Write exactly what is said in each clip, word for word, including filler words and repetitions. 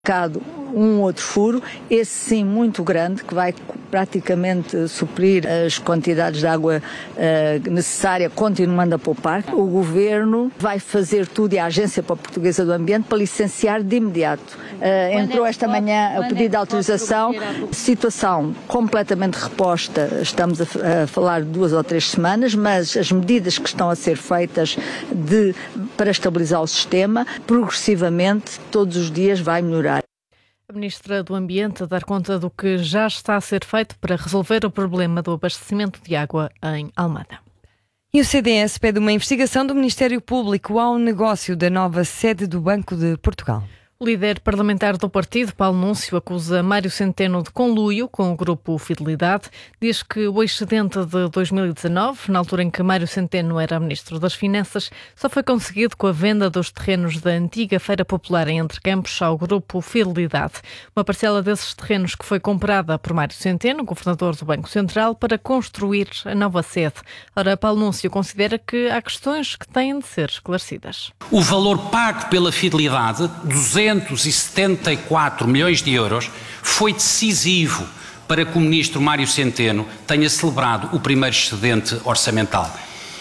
um outro furo, esse sim muito grande, que vai praticamente suprir as quantidades de água uh, necessária, continuando a poupar. O Governo vai fazer tudo, e a Agência Portuguesa do Ambiente, para licenciar de imediato. Uh, entrou esta manhã a pedido de autorização, situação completamente reposta, estamos a, a falar de duas ou três semanas, mas as medidas que estão a ser feitas de, para estabilizar o sistema, progressivamente, todos os dias vai melhorar. A Ministra do Ambiente a dar conta do que já está a ser feito para resolver o problema do abastecimento de água em Almada. E o C D S pede uma investigação do Ministério Público ao negócio da nova sede do Banco de Portugal. O líder parlamentar do partido, Paulo Núncio, acusa Mário Centeno de conluio com o grupo Fidelidade. Diz que o excedente de dois mil e dezanove, na altura em que Mário Centeno era Ministro das Finanças, só foi conseguido com a venda dos terrenos da antiga Feira Popular em Entrecampos ao grupo Fidelidade. Uma parcela desses terrenos que foi comprada por Mário Centeno, governador do Banco Central, para construir a nova sede. Ora, Paulo Núncio considera que há questões que têm de ser esclarecidas. O valor pago pela Fidelidade, duzentos e setenta e quatro milhões de euros, foi decisivo para que o ministro Mário Centeno tenha celebrado o primeiro excedente orçamental.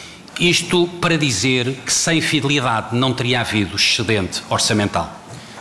Isto para dizer que sem Fidelidade não teria havido excedente orçamental.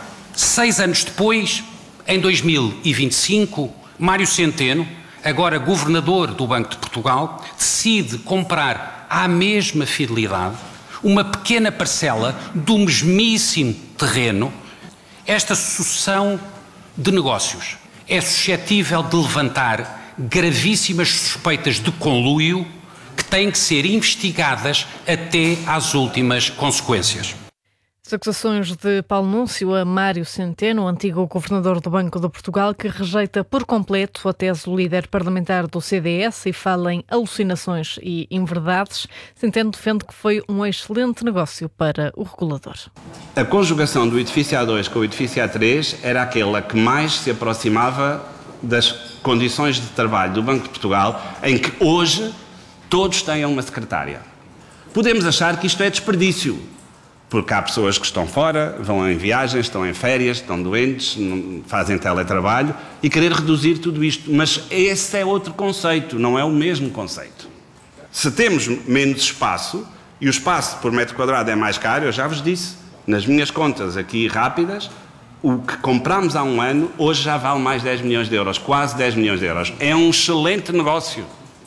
Seis anos depois, em dois mil e vinte e cinco, Mário Centeno, agora governador do Banco de Portugal, decide comprar à mesma Fidelidade uma pequena parcela do mesmíssimo terreno. Esta sucessão de negócios é suscetível de levantar gravíssimas suspeitas de conluio que têm que ser investigadas até às últimas consequências. As acusações de Paulo Núncio a Mário Centeno, antigo governador do Banco de Portugal, que rejeita por completo a tese do líder parlamentar do C D S e fala em alucinações e inverdades. Centeno defende que foi um excelente negócio para o regulador. A conjugação do edifício A dois com o edifício A três era aquela que mais se aproximava das condições de trabalho do Banco de Portugal, em que hoje todos têm uma secretária. Podemos achar que isto é desperdício, porque há pessoas que estão fora, vão em viagens, estão em férias, estão doentes, fazem teletrabalho, e querer reduzir tudo isto. Mas esse é outro conceito, não é o mesmo conceito. Se temos menos espaço, e o espaço por metro quadrado é mais caro, eu já vos disse, nas minhas contas aqui rápidas, o que compramos há um ano, hoje já vale mais dez milhões de euros, quase dez milhões de euros. É um excelente negócio.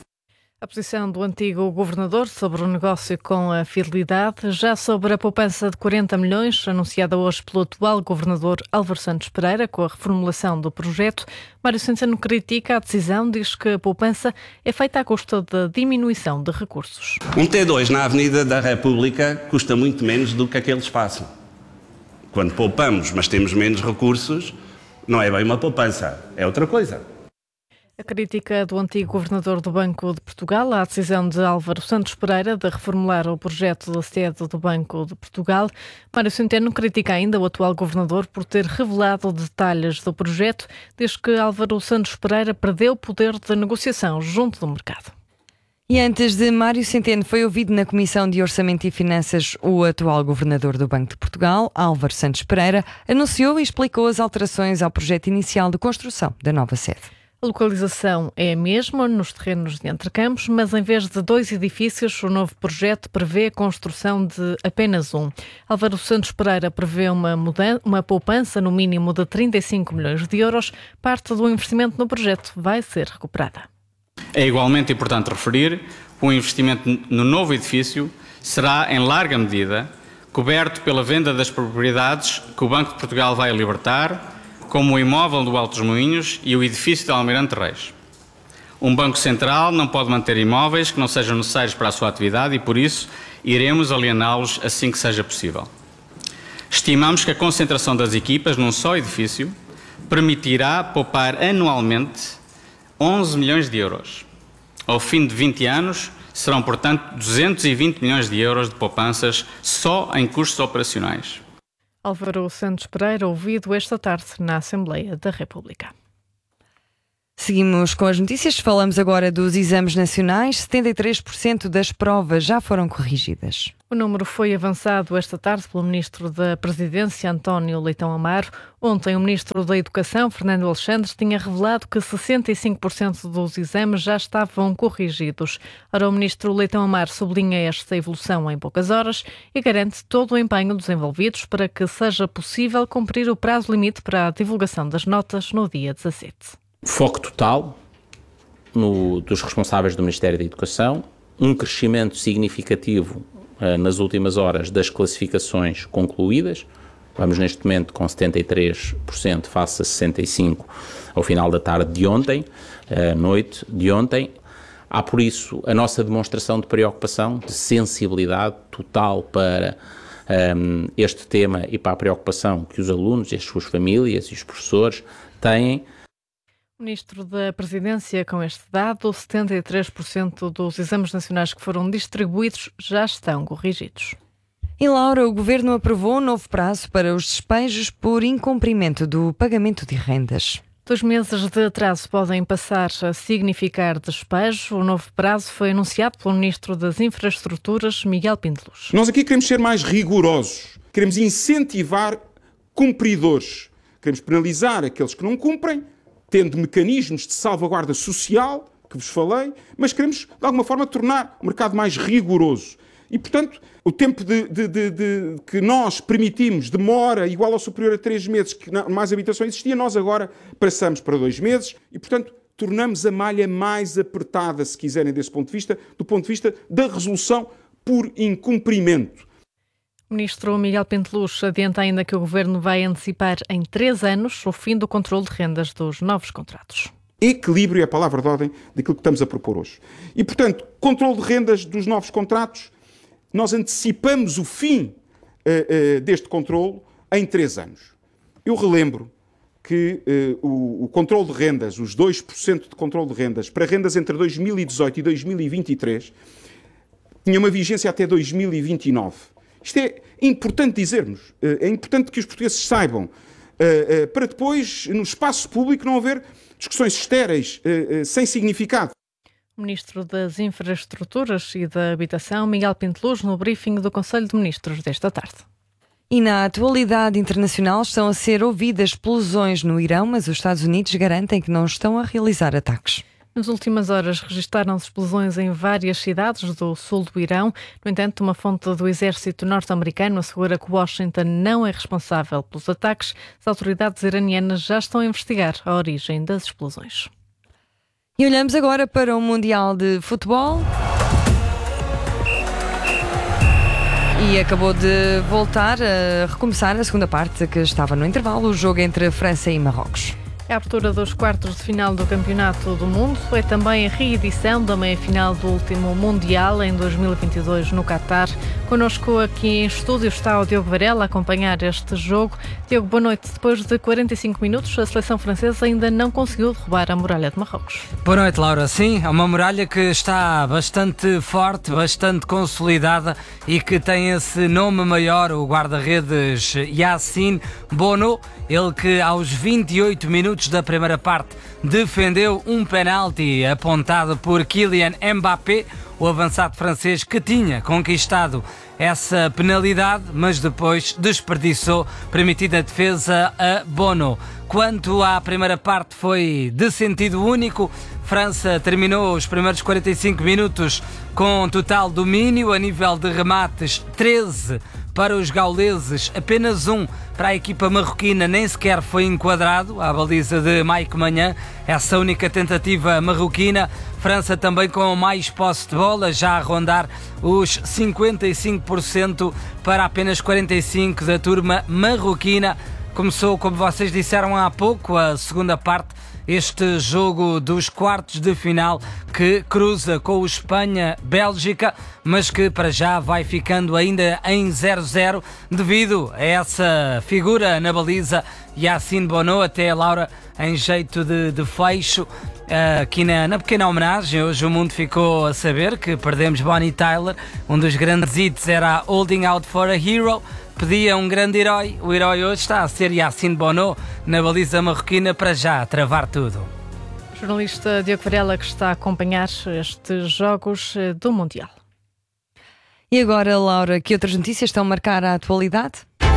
A posição do antigo governador sobre o negócio com a Fidelidade, já sobre a poupança de quarenta milhões, anunciada hoje pelo atual governador Álvaro Santos Pereira, com a reformulação do projeto, Mário Centeno critica a decisão, diz que a poupança é feita à custa da diminuição de recursos. Um T dois na Avenida da República custa muito menos do que aquele espaço. Quando poupamos, mas temos menos recursos, não é bem uma poupança, é outra coisa. A crítica do antigo governador do Banco de Portugal à decisão de Álvaro Santos Pereira de reformular o projeto da sede do Banco de Portugal. Mário Centeno critica ainda o atual governador por ter revelado detalhes do projeto, desde que Álvaro Santos Pereira perdeu o poder de negociação junto do mercado. E antes de Mário Centeno foi ouvido na Comissão de Orçamento e Finanças, o atual governador do Banco de Portugal, Álvaro Santos Pereira, anunciou e explicou as alterações ao projeto inicial de construção da nova sede. A localização é a mesma, nos terrenos de Entrecampos, mas em vez de dois edifícios, o novo projeto prevê a construção de apenas um. Álvaro Santos Pereira prevê uma, mudança, uma poupança no mínimo de trinta e cinco milhões de euros. Parte do investimento no projeto vai ser recuperada. É igualmente importante referir que o investimento no novo edifício será, em larga medida, coberto pela venda das propriedades que o Banco de Portugal vai libertar, como o imóvel do Alto dos Moinhos e o edifício de Almirante Reis. Um Banco Central não pode manter imóveis que não sejam necessários para a sua atividade e, por isso, iremos aliená-los assim que seja possível. Estimamos que a concentração das equipas num só edifício permitirá poupar anualmente onze milhões de euros. Ao fim de vinte anos, serão, portanto, duzentos e vinte milhões de euros de poupanças só em custos operacionais. Álvaro Santos Pereira, ouvido esta tarde na Assembleia da República. Seguimos com as notícias. Falamos agora dos exames nacionais. setenta e três por cento das provas já foram corrigidas. O número foi avançado esta tarde pelo Ministro da Presidência, António Leitão Amaro. Ontem, o Ministro da Educação, Fernando Alexandre, tinha revelado que sessenta e cinco por cento dos exames já estavam corrigidos. Ora, o Ministro Leitão Amaro sublinha esta evolução em poucas horas e garante todo o empenho dos envolvidos para que seja possível cumprir o prazo limite para a divulgação das notas no dia dezassete. Foco total no, dos responsáveis do Ministério da Educação, um crescimento significativo nas últimas horas das classificações concluídas. Vamos neste momento com setenta e três por cento face a sessenta e cinco por cento ao final da tarde de ontem, noite de ontem. Há por isso a nossa demonstração de preocupação, de sensibilidade total para um, este tema e para a preocupação que os alunos e as suas famílias e os professores têm. Ministro da Presidência, com este dado, setenta e três por cento dos exames nacionais que foram distribuídos já estão corrigidos. E Laura, o Governo aprovou um novo prazo para os despejos por incumprimento do pagamento de rendas. Dois meses de atraso podem passar a significar despejo. O novo prazo foi anunciado pelo Ministro das Infraestruturas, Miguel Pinteluz. Nós aqui queremos ser mais rigorosos, queremos incentivar cumpridores, queremos penalizar aqueles que não cumprem, tendo mecanismos de salvaguarda social, que vos falei, mas queremos, de alguma forma, tornar o mercado mais rigoroso. E, portanto, o tempo de, de, de, de, que nós permitimos demora igual ou superior a três meses, que mais habitação existia, nós agora passamos para dois meses e, portanto, tornamos a malha mais apertada, se quiserem, desse ponto de vista, do ponto de vista da resolução por incumprimento. O Ministro Miguel Pinteluz adianta ainda que o Governo vai antecipar em três anos o fim do controle de rendas dos novos contratos. Equilíbrio é a palavra de ordem daquilo que estamos a propor hoje. E, portanto, controle de rendas dos novos contratos, nós antecipamos o fim uh, uh, deste controle em três anos. Eu relembro que uh, o, o controle de rendas, os dois por cento de controle de rendas, para rendas entre dois mil e dezoito e dois mil e vinte e três, tinha uma vigência até dois mil e vinte e nove. Isto é importante dizermos, é importante que os portugueses saibam, para depois, no espaço público, não haver discussões estéreis, sem significado. O Ministro das Infraestruturas e da Habitação, Miguel Pinteluz, no briefing do Conselho de Ministros desta tarde. E na atualidade internacional estão a ser ouvidas explosões no Irão, mas os Estados Unidos garantem que não estão a realizar ataques. Nas últimas horas registaram-se explosões em várias cidades do sul do Irão. No entanto, uma fonte do exército norte-americano assegura que Washington não é responsável pelos ataques. As autoridades iranianas já estão a investigar a origem das explosões. E olhamos agora para o Mundial de Futebol. E acabou de voltar a recomeçar a segunda parte, que estava no intervalo, o jogo entre a França e Marrocos. A abertura dos quartos de final do Campeonato do Mundo é também a reedição da meia-final do último Mundial em dois mil e vinte e dois no Qatar. Connosco aqui em estúdio está o Diogo Varela a acompanhar este jogo. Diogo, boa noite. Depois de quarenta e cinco minutos, a seleção francesa ainda não conseguiu derrubar a muralha de Marrocos. Boa noite, Laura. Sim, é uma muralha que está bastante forte, bastante consolidada e que tem esse nome maior, o guarda-redes Yassine Bono. Ele que aos vinte e oito minutos da primeira parte defendeu um penalti apontado por Kylian Mbappé, o avançado francês que tinha conquistado essa penalidade, mas depois desperdiçou, permitindo a defesa a Bono. Quanto à primeira parte, foi de sentido único. França terminou os primeiros quarenta e cinco minutos com total domínio a nível de remates, treze para os gauleses, apenas um para a equipa marroquina, nem sequer foi enquadrado à baliza de Mike Maignan, essa única tentativa marroquina. França também com mais posse de bola, já a rondar os cinquenta e cinco por cento para apenas quarenta e cinco por cento da turma marroquina. Começou, como vocês disseram há pouco, a segunda parte, este jogo dos quartos de final que cruza com o Espanha-Bélgica, mas que para já vai ficando ainda em zero a zero devido a essa figura na baliza, Yassine Bono. Até a Laura, em jeito de, de fecho, aqui na, na pequena homenagem, hoje o mundo ficou a saber que perdemos Bonnie Tyler. Um dos grandes hits era Holding Out for a Hero. Pedia um grande herói. O herói hoje está a ser Yassine Bono na baliza marroquina para já travar tudo. O jornalista Diogo Varela que está a acompanhar estes jogos do Mundial. E agora, Laura, que outras notícias estão a marcar a atualidade?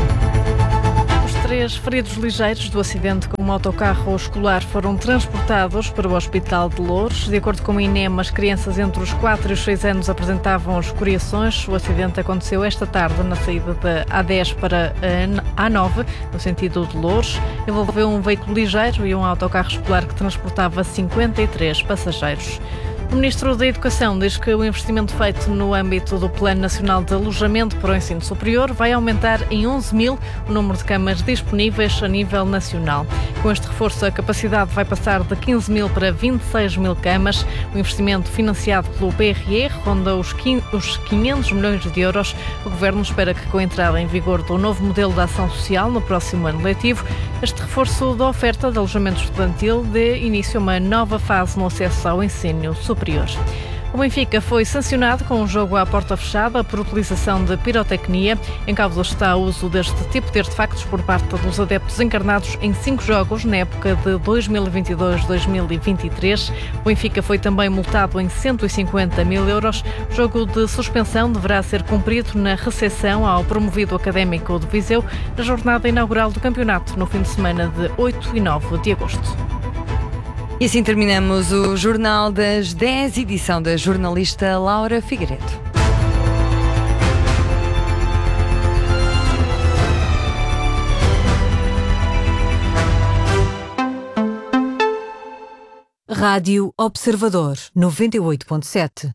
Três feridos ligeiros do acidente com um autocarro escolar foram transportados para o Hospital de Loures. De acordo com o INEM, as crianças entre os quatro e os seis anos apresentavam escoriações. O acidente aconteceu esta tarde na saída da A dez para a A nove, no sentido de Loures. Envolveu um veículo ligeiro e um autocarro escolar que transportava cinquenta e três passageiros. O Ministro da Educação diz que o investimento feito no âmbito do Plano Nacional de Alojamento para o Ensino Superior vai aumentar em onze mil o número de camas disponíveis a nível nacional. Com este reforço, a capacidade vai passar de quinze mil para vinte e seis mil camas. O investimento financiado pelo P R R ronda os quinhentos milhões de euros. O Governo espera que, com a entrada em vigor do novo modelo de ação social no próximo ano letivo, este reforço da oferta de alojamento estudantil dê início a uma nova fase no acesso ao ensino superior. O Benfica foi sancionado com um jogo à porta fechada por utilização de pirotecnia. Em causa está o uso deste tipo de artefactos por parte dos adeptos encarnados em cinco jogos na época de dois mil e vinte e dois a dois mil e vinte e três. O Benfica foi também multado em cento e cinquenta mil euros. O jogo de suspensão deverá ser cumprido na recepção ao promovido académico de Viseu na jornada inaugural do campeonato no fim de semana de oito e nove de agosto. E assim terminamos o Jornal das dez, edição da jornalista Laura Figueiredo. Rádio Observador, noventa e oito ponto sete.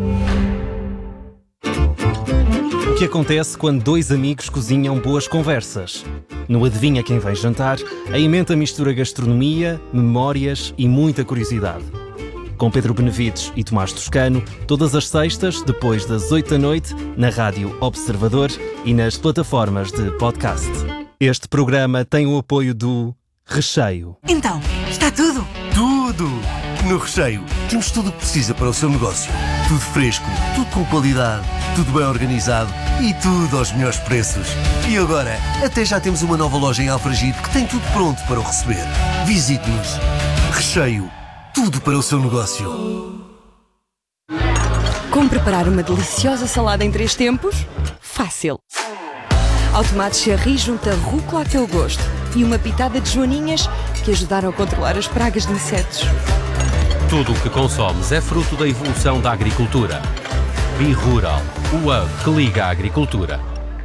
O que acontece quando dois amigos cozinham boas conversas? No Adivinha Quem Vem Jantar, a emenda mistura gastronomia, memórias e muita curiosidade. Com Pedro Benevides e Tomás Toscano, todas as sextas, depois das oito da noite, na Rádio Observador e nas plataformas de podcast. Este programa tem o apoio do Recheio. Então, está tudo? Tudo! No Recheio temos tudo o que precisa para o seu negócio. Tudo fresco, tudo com qualidade, tudo bem organizado e tudo aos melhores preços. E agora, até já temos uma nova loja em Alfragide que tem tudo pronto para o receber. Visite-nos. Recheio. Tudo para o seu negócio. Como preparar uma deliciosa salada em três tempos? Fácil. Ao tomate cherry junta rúcula a teu gosto e uma pitada de joaninhas que ajudaram a controlar as pragas de insetos. Tudo o que consomes é fruto da evolução da agricultura. BeRural, o hub que liga a agricultura.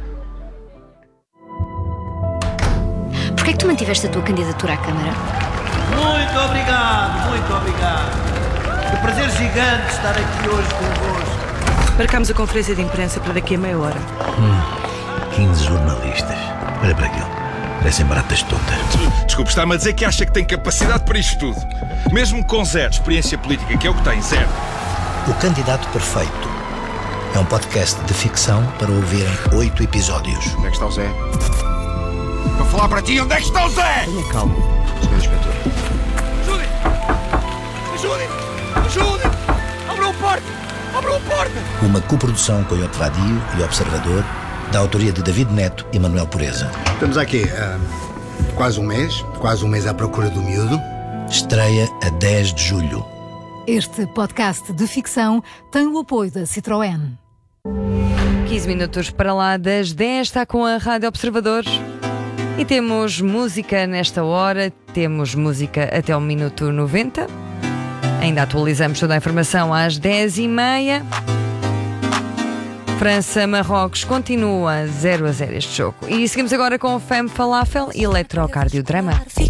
Porquê é que tu mantiveste a tua candidatura à Câmara? Muito obrigado, muito obrigado. Que prazer gigante estar aqui hoje convosco. Marcámos a conferência de imprensa para daqui a meia hora. Hum, quinze jornalistas. Olha para aquilo. Parecem baratas todas. Desculpe, está-me a dizer que acha que tem capacidade para isto tudo. Mesmo com zero experiência política, que é o que tem, zero. O Candidato Perfeito é um podcast de ficção para ouvir em oito episódios. Onde é que está o Zé? Vou falar para ti, onde é que está o Zé? Tenha calma, senhor Inspetor. Ajudem! Ajudem! Ajudem! Abram a porta! Abram a porta! Uma coprodução com Coyote Radio e Observador, da autoria de David Neto e Manuel Pureza. Estamos aqui há uh, quase um mês, quase um mês à procura do miúdo. Estreia a dez de julho. Este podcast de ficção tem o apoio da Citroën. quinze minutos para lá das dez, está com a Rádio Observador. E temos música nesta hora, temos música até o minuto noventa. Ainda atualizamos toda a informação às dez e meia. França-Marrocos continua zero a zero este jogo. E seguimos agora com o Femme Falafel e Eletrocardiodrama.